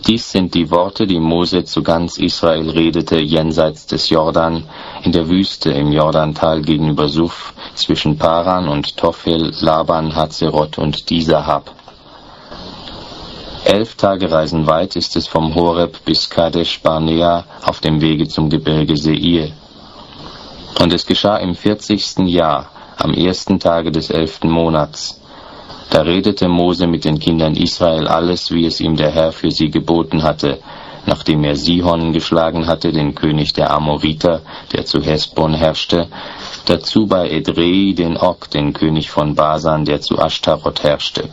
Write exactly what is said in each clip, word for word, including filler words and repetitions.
Dies sind die Worte, die Mose zu ganz Israel redete, jenseits des Jordan, in der Wüste im Jordantal gegenüber Suf, zwischen Paran und Tophel, Laban, Hazeroth und Disahab. Elf Tagereisen weit ist es vom Horeb bis Kadesh Barnea auf dem Wege zum Gebirge Seir. Und es geschah im vierzigsten Jahr, am ersten Tage des elften Monats. Da redete Mose mit den Kindern Israel alles, wie es ihm der Herr für sie geboten hatte, nachdem er Sihon geschlagen hatte, den König der Amoriter, der zu Hesbon herrschte, dazu bei Edrei den Og, den König von Basan, der zu Ashtaroth herrschte.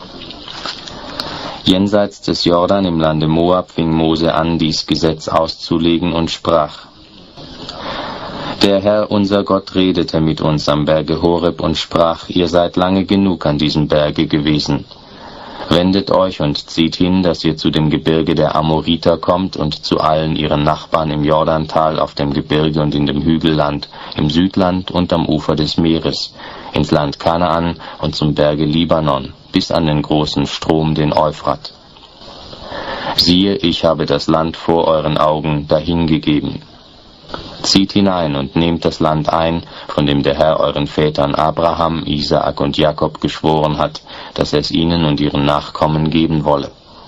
Jenseits des Jordan im Lande Moab fing Mose an, dies Gesetz auszulegen und sprach: Der Herr, unser Gott, redete mit uns am Berge Horeb und sprach: Ihr seid lange genug an diesem Berge gewesen. Wendet euch und zieht hin, dass ihr zu dem Gebirge der Amoriter kommt und zu allen ihren Nachbarn im Jordantal, auf dem Gebirge und in dem Hügelland, im Südland und am Ufer des Meeres, ins Land Kanaan und zum Berge Libanon, bis an den großen Strom, den Euphrat. Siehe, ich habe das Land vor euren Augen dahingegeben. Zieht hinein und nehmt das Land ein, von dem der Herr euren Vätern Abraham, Isaak und Jakob geschworen hat, dass er es ihnen und ihren Nachkommen geben wolle.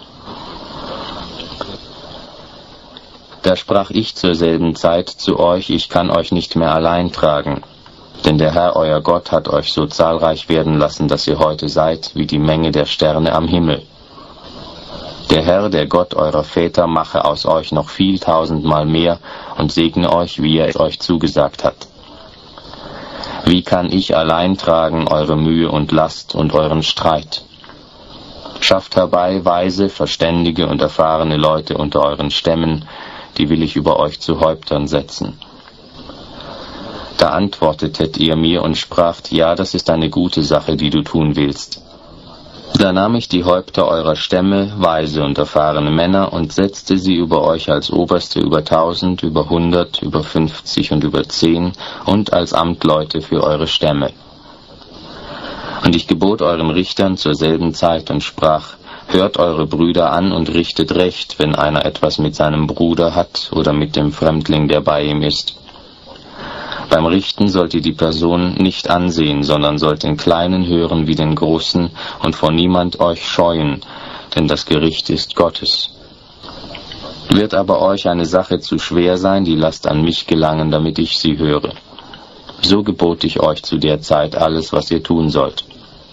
Da sprach ich zur selben Zeit zu euch: Ich kann euch nicht mehr allein tragen, denn der Herr euer Gott hat euch so zahlreich werden lassen, dass ihr heute seid wie die Menge der Sterne am Himmel. Der Herr, der Gott eurer Väter, mache aus euch noch viel tausendmal mehr und segne euch, wie er es euch zugesagt hat. Wie kann ich allein tragen eure Mühe und Last und euren Streit? Schafft herbei weise, verständige und erfahrene Leute unter euren Stämmen, die will ich über euch zu Häuptern setzen. Da antwortetet ihr mir und spracht: Ja, das ist eine gute Sache, die du tun willst. Da nahm ich die Häupter eurer Stämme, weise und erfahrene Männer, und setzte sie über euch als Oberste über tausend, über hundert, über fünfzig und über zehn und als Amtleute für eure Stämme. Und ich gebot euren Richtern zur selben Zeit und sprach: Hört eure Brüder an und richtet Recht, wenn einer etwas mit seinem Bruder hat oder mit dem Fremdling, der bei ihm ist. Beim Richten sollt ihr die Person nicht ansehen, sondern sollt den Kleinen hören wie den Großen und vor niemand euch scheuen, denn das Gericht ist Gottes. Wird aber euch eine Sache zu schwer sein, die lasst an mich gelangen, damit ich sie höre. So gebot ich euch zu der Zeit alles, was ihr tun sollt.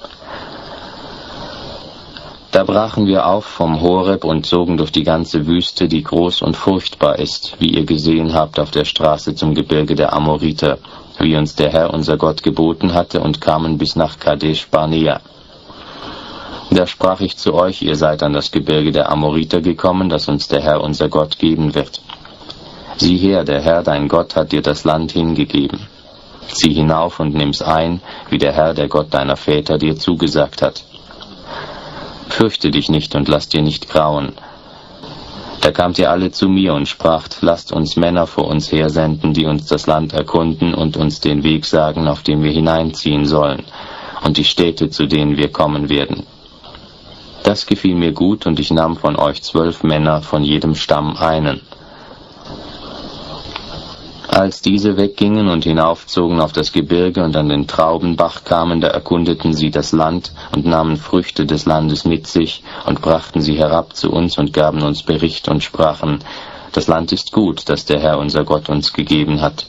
Da brachen wir auf vom Horeb und zogen durch die ganze Wüste, die groß und furchtbar ist, wie ihr gesehen habt auf der Straße zum Gebirge der Amoriter, wie uns der Herr unser Gott geboten hatte, und kamen bis nach Kadesh Barnea. Da sprach ich zu euch: Ihr seid an das Gebirge der Amoriter gekommen, das uns der Herr unser Gott geben wird. Sieh her, der Herr dein Gott hat dir das Land hingegeben. Zieh hinauf und nimm's ein, wie der Herr, der Gott deiner Väter, dir zugesagt hat. Fürchte dich nicht und lass dir nicht grauen. Da kamt ihr alle zu mir und spracht: Lasst uns Männer vor uns hersenden, die uns das Land erkunden und uns den Weg sagen, auf dem wir hineinziehen sollen, und die Städte, zu denen wir kommen werden. Das gefiel mir gut, und ich nahm von euch zwölf Männer, von jedem Stamm einen. Als diese weggingen und hinaufzogen auf das Gebirge und an den Traubenbach kamen, da erkundeten sie das Land und nahmen Früchte des Landes mit sich und brachten sie herab zu uns und gaben uns Bericht und sprachen: Das Land ist gut, das der Herr unser Gott uns gegeben hat.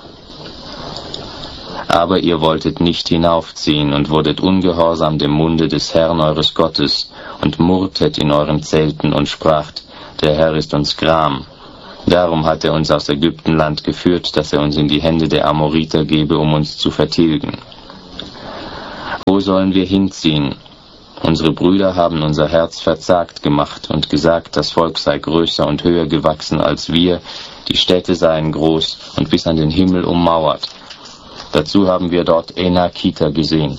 Aber ihr wolltet nicht hinaufziehen und wurdet ungehorsam dem Munde des Herrn eures Gottes und murrtet in euren Zelten und spracht: Der Herr ist uns gram. Darum hat er uns aus Ägyptenland geführt, dass er uns in die Hände der Amoriter gebe, um uns zu vertilgen. Wo sollen wir hinziehen? Unsere Brüder haben unser Herz verzagt gemacht und gesagt, das Volk sei größer und höher gewachsen als wir, die Städte seien groß und bis an den Himmel ummauert. Dazu haben wir dort Enakiter gesehen.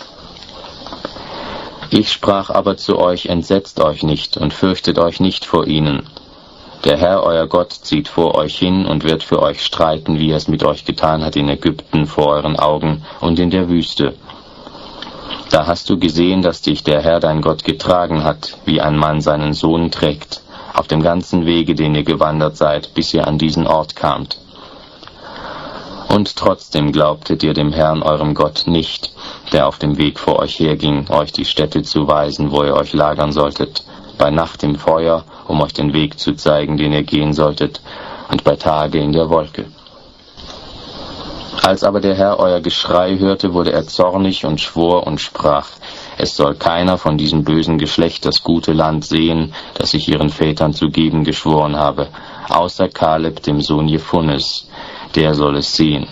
Ich sprach aber zu euch: Entsetzt euch nicht und fürchtet euch nicht vor ihnen. Der Herr, euer Gott, zieht vor euch hin und wird für euch streiten, wie er es mit euch getan hat in Ägypten vor euren Augen und in der Wüste. Da hast du gesehen, dass dich der Herr dein Gott getragen hat, wie ein Mann seinen Sohn trägt, auf dem ganzen Wege, den ihr gewandert seid, bis ihr an diesen Ort kamt. Und trotzdem glaubtet ihr dem Herrn, eurem Gott, nicht, der auf dem Weg vor euch herging, euch die Stätte zu weisen, wo ihr euch lagern solltet, bei Nacht im Feuer, um euch den Weg zu zeigen, den ihr gehen solltet, und bei Tage in der Wolke. Als aber der Herr euer Geschrei hörte, wurde er zornig und schwor und sprach, es soll keiner von diesem bösen Geschlecht das gute Land sehen, das ich ihren Vätern zu geben geschworen habe, außer Kaleb, dem Sohn Jephunes, der soll es sehen.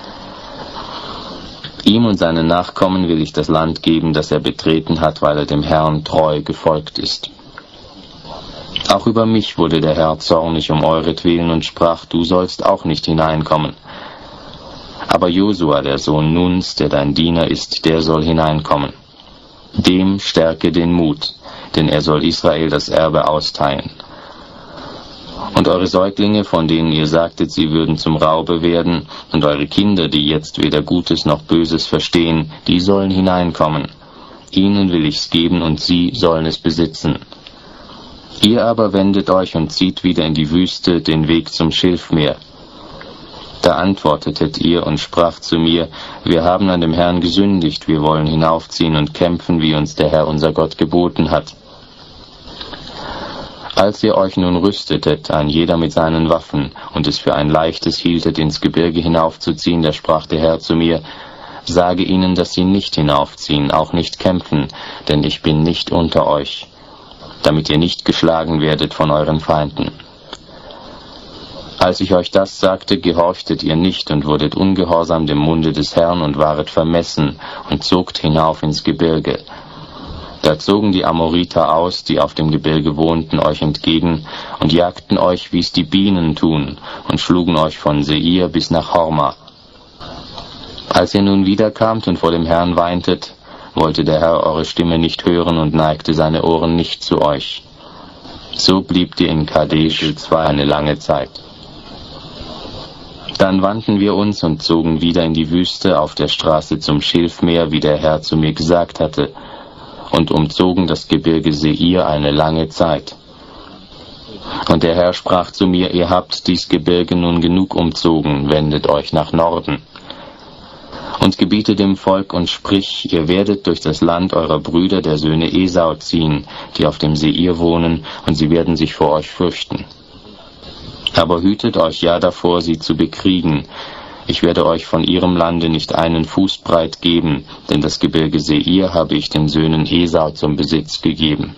Ihm und seinen Nachkommen will ich das Land geben, das er betreten hat, weil er dem Herrn treu gefolgt ist. Auch über mich wurde der Herr zornig um euretwillen und sprach, du sollst auch nicht hineinkommen. Aber Josua, der Sohn Nuns, der dein Diener ist, der soll hineinkommen. Dem stärke den Mut, denn er soll Israel das Erbe austeilen. Und eure Säuglinge, von denen ihr sagtet, sie würden zum Raube werden, und eure Kinder, die jetzt weder Gutes noch Böses verstehen, die sollen hineinkommen. Ihnen will ich's geben, und sie sollen es besitzen. Ihr aber wendet euch und zieht wieder in die Wüste, den Weg zum Schilfmeer. Da antwortetet ihr und sprach zu mir, wir haben an dem Herrn gesündigt, wir wollen hinaufziehen und kämpfen, wie uns der Herr unser Gott geboten hat. Als ihr euch nun rüstetet, ein jeder mit seinen Waffen, und es für ein leichtes hieltet, ins Gebirge hinaufzuziehen, da sprach der Herr zu mir, sage ihnen, dass sie nicht hinaufziehen, auch nicht kämpfen, denn ich bin nicht unter euch, damit ihr nicht geschlagen werdet von euren Feinden. Als ich euch das sagte, gehorchtet ihr nicht und wurdet ungehorsam dem Munde des Herrn und waret vermessen und zogt hinauf ins Gebirge. Da zogen die Amoriter aus, die auf dem Gebirge wohnten, euch entgegen und jagten euch, wie's die Bienen tun, und schlugen euch von Seir bis nach Horma. Als ihr nun wiederkamt und vor dem Herrn weintet, wollte der Herr eure Stimme nicht hören und neigte seine Ohren nicht zu euch. So bliebt ihr in Kadesh zwar eine lange Zeit. Dann wandten wir uns und zogen wieder in die Wüste auf der Straße zum Schilfmeer, wie der Herr zu mir gesagt hatte, und umzogen das Gebirge Seir eine lange Zeit. Und der Herr sprach zu mir, ihr habt dies Gebirge nun genug umzogen, wendet euch nach Norden. Und gebiete dem Volk und sprich, ihr werdet durch das Land eurer Brüder, der Söhne Esau, ziehen, die auf dem Seir wohnen, und sie werden sich vor euch fürchten. Aber hütet euch ja davor, sie zu bekriegen. Ich werde euch von ihrem Lande nicht einen Fuß breit geben, denn das Gebirge Seir habe ich den Söhnen Esau zum Besitz gegeben.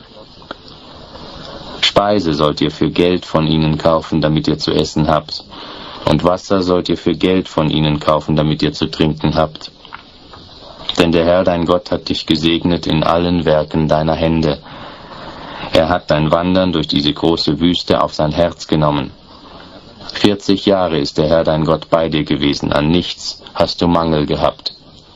Speise sollt ihr für Geld von ihnen kaufen, damit ihr zu essen habt, und Wasser sollt ihr für Geld von ihnen kaufen, damit ihr zu trinken habt. Denn der Herr dein Gott hat dich gesegnet in allen Werken deiner Hände. Er hat dein Wandern durch diese große Wüste auf sein Herz genommen. Vierzig Jahre ist der Herr dein Gott bei dir gewesen, an nichts hast du Mangel gehabt.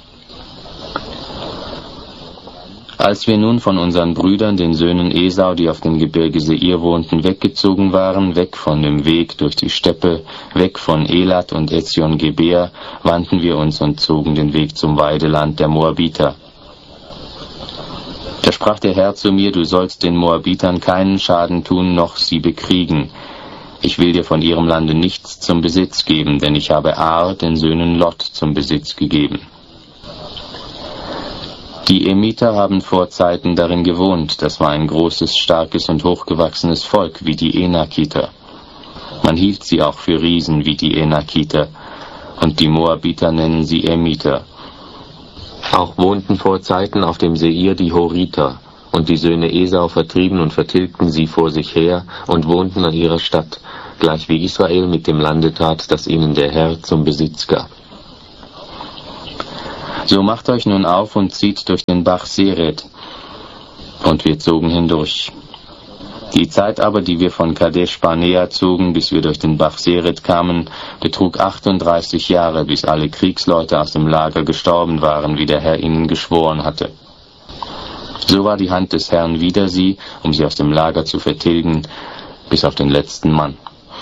Als wir nun von unseren Brüdern, den Söhnen Esau, die auf dem Gebirge Seir wohnten, weggezogen waren, weg von dem Weg durch die Steppe, weg von Elat und Ezion-Geber, wandten wir uns und zogen den Weg zum Weideland der Moabiter. Da sprach der Herr zu mir, du sollst den Moabitern keinen Schaden tun, noch sie bekriegen. Ich will dir von ihrem Lande nichts zum Besitz geben, denn ich habe Ar, den Söhnen Lot, zum Besitz gegeben. Die Emiter haben vor Zeiten darin gewohnt, das war ein großes, starkes und hochgewachsenes Volk, wie die Enakiter. Man hielt sie auch für Riesen, wie die Enakiter, und die Moabiter nennen sie Emiter. Auch wohnten vor Zeiten auf dem Seir die Horiter, und die Söhne Esau vertrieben und vertilgten sie vor sich her und wohnten an ihrer Stadt, gleich wie Israel mit dem Lande tat, das ihnen der Herr zum Besitz gab. So macht euch nun auf und zieht durch den Bach Seret. Und wir zogen hindurch. Die Zeit aber, die wir von Kadesh Barnea zogen, bis wir durch den Bach Seret kamen, betrug achtunddreißig Jahre, bis alle Kriegsleute aus dem Lager gestorben waren, wie der Herr ihnen geschworen hatte. So war die Hand des Herrn wider sie, um sie aus dem Lager zu vertilgen, bis auf den letzten Mann.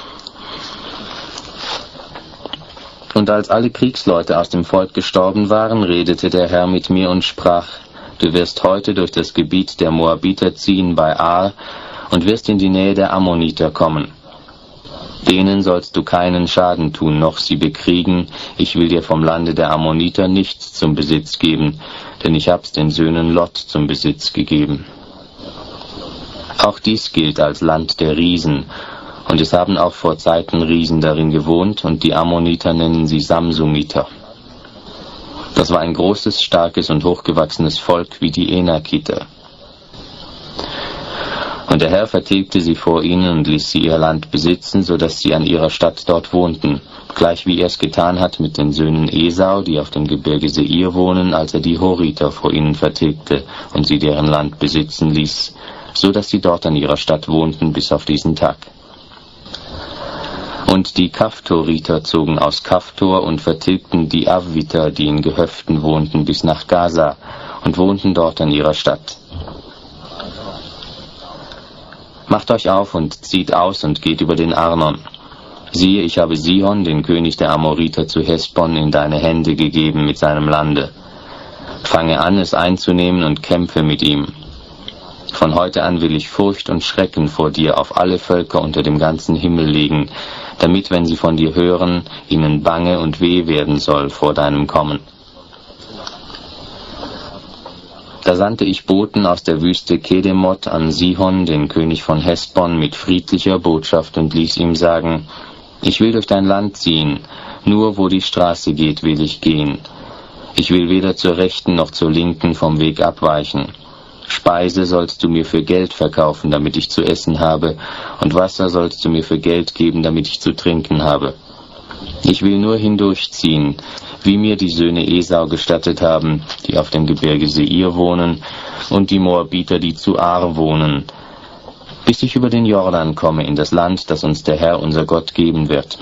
Und als alle Kriegsleute aus dem Volk gestorben waren, redete der Herr mit mir und sprach, du wirst heute durch das Gebiet der Moabiter ziehen bei Ar und wirst in die Nähe der Ammoniter kommen. Denen sollst du keinen Schaden tun, noch sie bekriegen. Ich will dir vom Lande der Ammoniter nichts zum Besitz geben, denn ich hab's den Söhnen Lot zum Besitz gegeben. Auch dies gilt als Land der Riesen, und es haben auch vor Zeiten Riesen darin gewohnt, und die Ammoniter nennen sie Samsumiter. Das war ein großes, starkes und hochgewachsenes Volk wie die Enakiter. Und der Herr vertilgte sie vor ihnen und ließ sie ihr Land besitzen, so dass sie an ihrer Stadt dort wohnten, gleich wie er es getan hat mit den Söhnen Esau, die auf dem Gebirge Seir wohnen, als er die Horiter vor ihnen vertilgte und sie deren Land besitzen ließ, so dass sie dort an ihrer Stadt wohnten bis auf diesen Tag. Und die Kaftoriter zogen aus Kaftor und vertilgten die Avviter, die in Gehöften wohnten, bis nach Gaza und wohnten dort an ihrer Stadt. Macht euch auf und zieht aus und geht über den Arnon. Siehe, ich habe Sihon, den König der Amoriter, zu Hesbon in deine Hände gegeben mit seinem Lande. Fange an, es einzunehmen und kämpfe mit ihm. Von heute an will ich Furcht und Schrecken vor dir auf alle Völker unter dem ganzen Himmel legen, damit, wenn sie von dir hören, ihnen bange und weh werden soll vor deinem Kommen. Da sandte ich Boten aus der Wüste Kedemoth an Sihon, den König von Hesbon, mit friedlicher Botschaft und ließ ihm sagen, ich will durch dein Land ziehen, nur wo die Straße geht, will ich gehen. Ich will weder zur Rechten noch zur Linken vom Weg abweichen. Speise sollst du mir für Geld verkaufen, damit ich zu essen habe, und Wasser sollst du mir für Geld geben, damit ich zu trinken habe. Ich will nur hindurchziehen, wie mir die Söhne Esau gestattet haben, die auf dem Gebirge Seir wohnen, und die Moabiter, die zu Ar wohnen, bis ich über den Jordan komme in das Land, das uns der Herr unser Gott geben wird.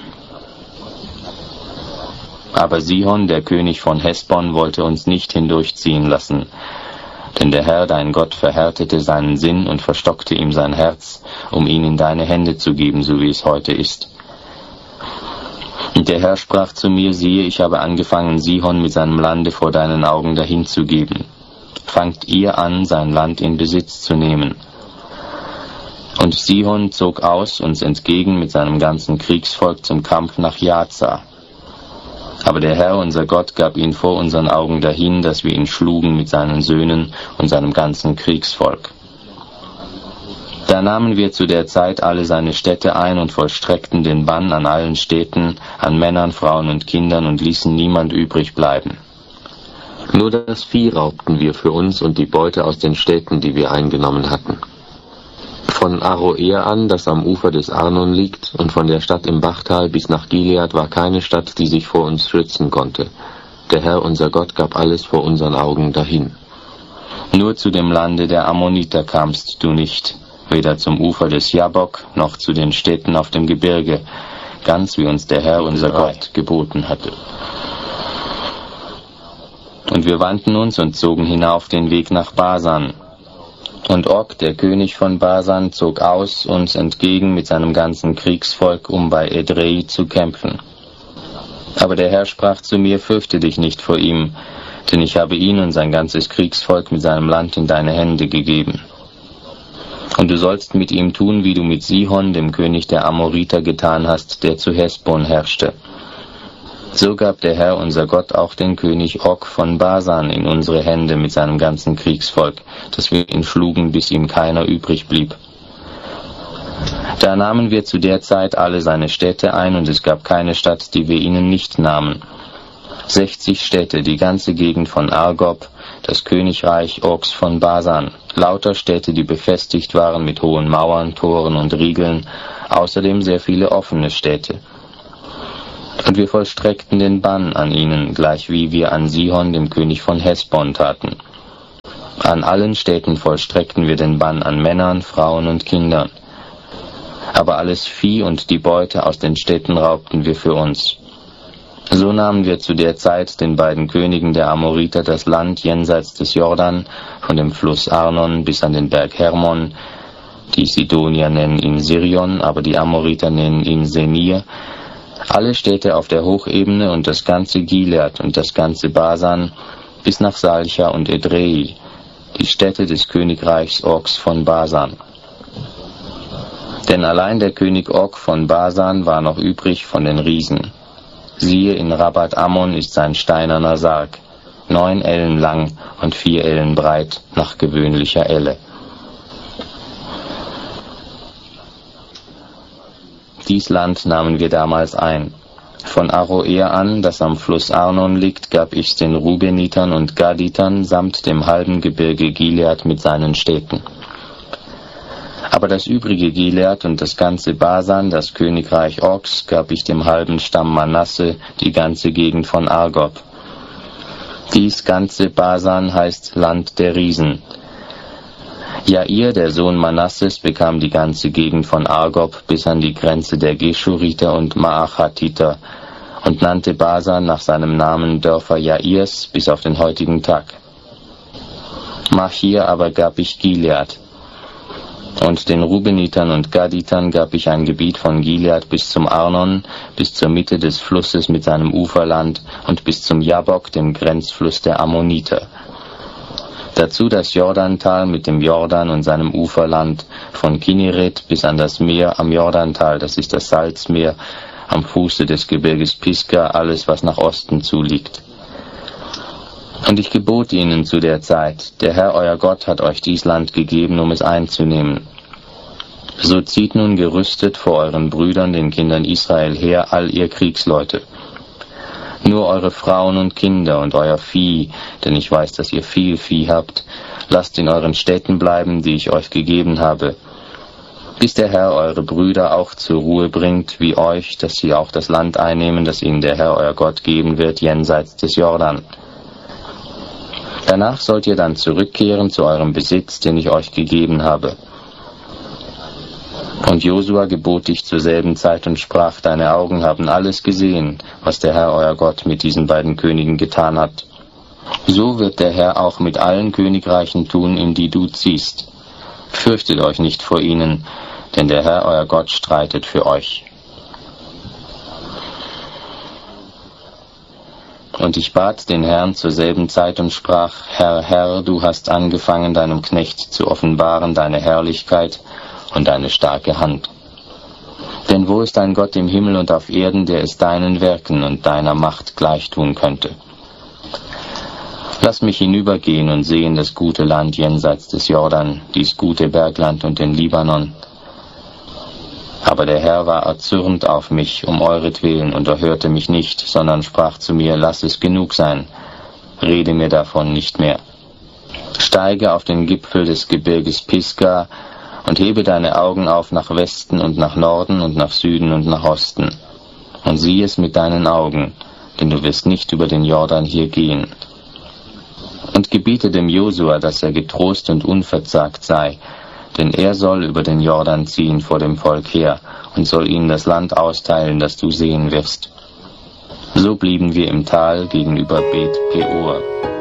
Aber Sihon, der König von Hesbon, wollte uns nicht hindurchziehen lassen, denn der Herr, dein Gott, verhärtete seinen Sinn und verstockte ihm sein Herz, um ihn in deine Hände zu geben, so wie es heute ist. Und der Herr sprach zu mir, siehe, ich habe angefangen, Sihon mit seinem Lande vor deinen Augen dahinzugeben. Fangt ihr an, sein Land in Besitz zu nehmen. Und Sihon zog aus uns entgegen mit seinem ganzen Kriegsvolk zum Kampf nach Jaza. Aber der Herr, unser Gott, gab ihn vor unseren Augen dahin, dass wir ihn schlugen mit seinen Söhnen und seinem ganzen Kriegsvolk. Da nahmen wir zu der Zeit alle seine Städte ein und vollstreckten den Bann an allen Städten, an Männern, Frauen und Kindern und ließen niemand übrig bleiben. Nur das Vieh raubten wir für uns und die Beute aus den Städten, die wir eingenommen hatten. Von Aroer an, das am Ufer des Arnon liegt, und von der Stadt im Bachtal bis nach Gilead war keine Stadt, die sich vor uns schützen konnte. Der Herr, unser Gott, gab alles vor unseren Augen dahin. Nur zu dem Lande der Ammoniter kamst du nicht, weder zum Ufer des Jabbok noch zu den Städten auf dem Gebirge, ganz wie uns der Herr, unser Gott, geboten hatte. Und wir wandten uns und zogen hinauf den Weg nach Basan. Und Og, der König von Basan, zog aus uns entgegen mit seinem ganzen Kriegsvolk, um bei Edrei zu kämpfen. Aber der Herr sprach zu mir, fürchte dich nicht vor ihm, denn ich habe ihn und sein ganzes Kriegsvolk mit seinem Land in deine Hände gegeben. Und du sollst mit ihm tun, wie du mit Sihon, dem König der Amoriter, getan hast, der zu Hesbon herrschte. So gab der Herr, unser Gott, auch den König Og von Basan in unsere Hände mit seinem ganzen Kriegsvolk, dass wir ihn schlugen, bis ihm keiner übrig blieb. Da nahmen wir zu der Zeit alle seine Städte ein, und es gab keine Stadt, die wir ihnen nicht nahmen. Sechzig Städte, die ganze Gegend von Argob, das Königreich Ogs von Basan, lauter Städte, die befestigt waren mit hohen Mauern, Toren und Riegeln, außerdem sehr viele offene Städte. Und wir vollstreckten den Bann an ihnen, gleich wie wir an Sihon, dem König von Hesbon, taten. An allen Städten vollstreckten wir den Bann an Männern, Frauen und Kindern. Aber alles Vieh und die Beute aus den Städten raubten wir für uns. So nahmen wir zu der Zeit den beiden Königen der Amoriter das Land jenseits des Jordan, von dem Fluss Arnon bis an den Berg Hermon. Die Sidonier nennen ihn Sirion, aber die Amoriter nennen ihn Senir. Alle Städte auf der Hochebene und das ganze Gilead und das ganze Basan bis nach Salcha und Edrei, die Städte des Königreichs Ogs von Basan. Denn allein der König Og von Basan war noch übrig von den Riesen. Siehe, in Rabat Ammon ist sein steinerner Sarg, neun Ellen lang und vier Ellen breit, nach gewöhnlicher Elle. Dies Land nahmen wir damals ein. Von Aroer an, das am Fluss Arnon liegt, gab ich's den Rubenitern und Gaditern samt dem halben Gebirge Gilead mit seinen Städten. Aber das übrige Gilead und das ganze Basan, das Königreich Ogs, gab ich dem halben Stamm Manasse, die ganze Gegend von Argob. Dies ganze Basan heißt Land der Riesen. Jair, der Sohn Manasses, bekam die ganze Gegend von Argob bis an die Grenze der Geschuriter und Maachatiter und nannte Basan nach seinem Namen Dörfer Jairs bis auf den heutigen Tag. Machir aber gab ich Gilead. Und den Rubenitern und Gaditern gab ich ein Gebiet von Gilead bis zum Arnon, bis zur Mitte des Flusses mit seinem Uferland und bis zum Jabok, dem Grenzfluss der Ammoniter. Dazu das Jordantal mit dem Jordan und seinem Uferland, von Kinneret bis an das Meer am Jordantal, das ist das Salzmeer, am Fuße des Gebirges Pisgah, alles, was nach Osten zuliegt. Und ich gebot ihnen zu der Zeit, der Herr euer Gott hat euch dies Land gegeben, um es einzunehmen. So zieht nun gerüstet vor euren Brüdern, den Kindern Israel, her, all ihr Kriegsleute. Nur eure Frauen und Kinder und euer Vieh, denn ich weiß, dass ihr viel Vieh habt, lasst in euren Städten bleiben, die ich euch gegeben habe, bis der Herr eure Brüder auch zur Ruhe bringt, wie euch, dass sie auch das Land einnehmen, das ihnen der Herr euer Gott geben wird, jenseits des Jordan. Danach sollt ihr dann zurückkehren zu eurem Besitz, den ich euch gegeben habe. Und Josua gebot dich zur selben Zeit und sprach, deine Augen haben alles gesehen, was der Herr euer Gott mit diesen beiden Königen getan hat. So wird der Herr auch mit allen Königreichen tun, in die du ziehst. Fürchtet euch nicht vor ihnen, denn der Herr euer Gott streitet für euch. Und ich bat den Herrn zur selben Zeit und sprach, Herr, Herr, du hast angefangen, deinem Knecht zu offenbaren, deine Herrlichkeit und deine starke Hand. Denn wo ist ein Gott im Himmel und auf Erden, der es deinen Werken und deiner Macht gleichtun könnte? Lass mich hinübergehen und sehen das gute Land jenseits des Jordan, dies gute Bergland und den Libanon. Aber der Herr war erzürnt auf mich um euretwillen und erhörte mich nicht, sondern sprach zu mir, lass es genug sein, rede mir davon nicht mehr. Steige auf den Gipfel des Gebirges Pisgah und hebe deine Augen auf nach Westen und nach Norden und nach Süden und nach Osten. Und sieh es mit deinen Augen, denn du wirst nicht über den Jordan hier gehen. Und gebiete dem Josua, dass er getrost und unverzagt sei, denn er soll über den Jordan ziehen vor dem Volk her und soll ihnen das Land austeilen, das du sehen wirst. So blieben wir im Tal gegenüber Bet Peor.